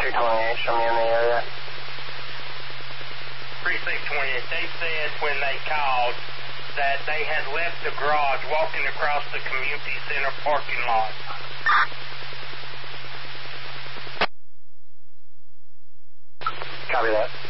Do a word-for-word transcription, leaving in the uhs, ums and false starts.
two twenty-eight, show me in the area. Precinct twenty-eight, they said when they called that they had left the garage walking across the community center parking lot. Copy that.